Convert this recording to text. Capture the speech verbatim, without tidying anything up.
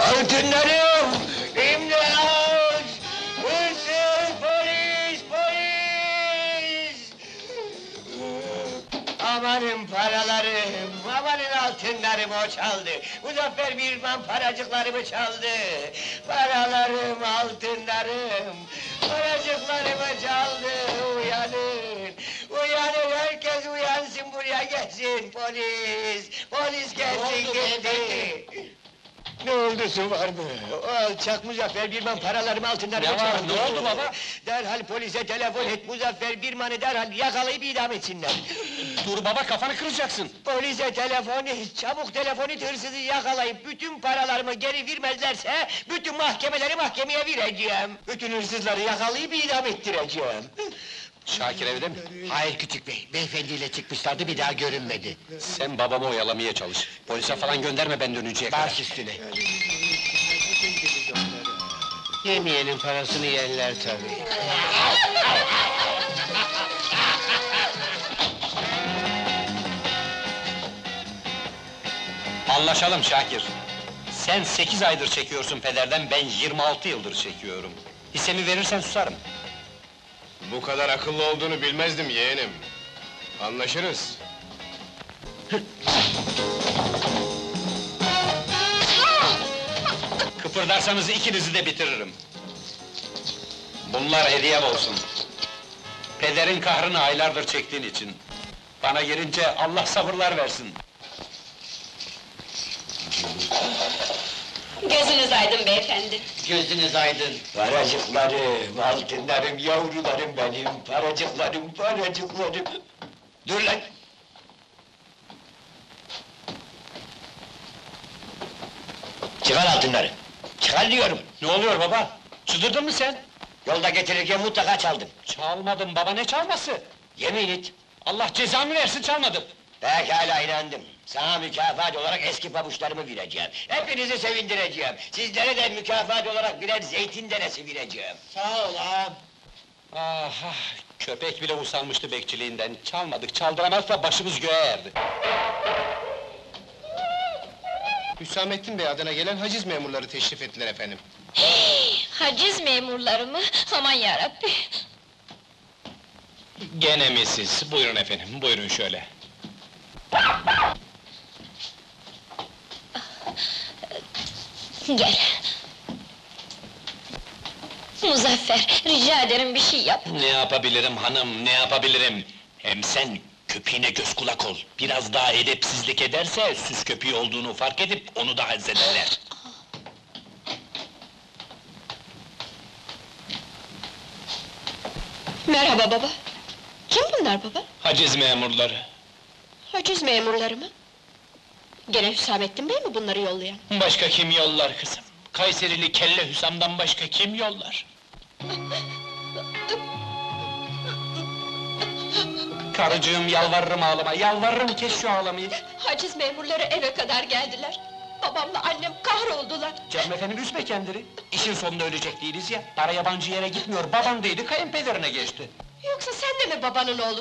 Altınlarım! İmdat! Hırsız! Polis! Polis! Amanın paralarım, amanın altınlarım o çaldı. Muzaffer Birman paracıklarımı çaldı. Paralarım, altınlarım, paracıklarımı çaldı. Uyanın, uyanın, herkes uyansın, buraya gelsin polis. Polis gelsin, geldi. Ne oldusu var mı? O alçak Muzaffer Birman paralarımı, altınlarımı Ne var, çaldı. ne oldu baba? Derhal polise telefon et, Muzaffer Birman'ı derhal yakalayıp idam etsinler. Dur baba, kafanı kıracaksın! Polise telefon et, çabuk telefon et, hırsızı yakalayıp bütün paralarımı geri vermezlerse bütün mahkemeleri mahkemeye vereceğim. Bütün hırsızları yakalayıp idam ettireceğim. Şakir evde mi? Hayır küçük bey, beyefendiyle çıkmışlardı, bir daha görünmedi. Sen babamı oyalamaya çalış. Polise falan gönderme ben dönünceye kadar. Baş üstüne. Yemeyenin parasını yerler tabii. Anlaşalım Şakir. Sen sekiz aydır çekiyorsun pederden, ben yirmi altı yıldır çekiyorum. Hissemi verirsen susarım. Bu kadar akıllı olduğunu bilmezdim yeğenim. Anlaşırız. Kıpırdarsanız ikinizi de bitiririm. Bunlar hediyem olsun. Pederin kahrını aylardır çektiğin için. Bana gelince Allah sabırlar versin. Gözünüz aydın beyefendi. Gözünüz aydın. Paracıklarım, altınlarım, yavrularım benim, paracıklarım, paracıklarım. Dur lan! Çıkar altınları! Çıkar diyorum! Ne oluyor baba? Çıldırdın mı sen? Yolda getirirken mutlaka çaldım. Çalmadım baba, ne çalması? Yemin et! Allah cezanı versin, çalmadım! Pekala inandım. Sana mükafat olarak eski pabuçlarımı vereceğim. Hepinizi sevindireceğim. Sizlere de mükafat olarak birer zeytin denesi vereceğim. Sağ ol ağam. Ah, ah, köpek bile usanmıştı bekçiliğinden. Çalmadık, çaldıramazsa başımız göğe erdi. Hüsamettin Bey adına gelen haciz memurları teşrif ettiler efendim. Haciz memurları mı? Aman yarabbi! Gene mi siz? Buyurun efendim, buyurun şöyle. Gel! Muzaffer, rica ederim bir şey yap! Ne yapabilirim hanım, ne yapabilirim? Hem sen köpeğine göz kulak ol. Biraz daha edepsizlik ederse süs köpeği olduğunu fark edip onu da hazzederler. Merhaba baba! Kim bunlar baba? Haciz memurları. Haciz memurları mı? Gene Hüsamettin Bey mi bunları yollayan? Başka kim yollar kızım? Kayserili Kelle Hüsam'dan başka kim yollar? Karıcığım, yalvarırım ağlama, yalvarırım kes şu ağlamayı! Haciz memurları eve kadar geldiler! Babamla annem kahroldular! Canım efendim, üzme kendini! İşin sonunda ölecek değiliz ya! Para yabancı yere gitmiyor, babam değildi, kayınpederine geçti! Yoksa sen de mi babanın oğlusun?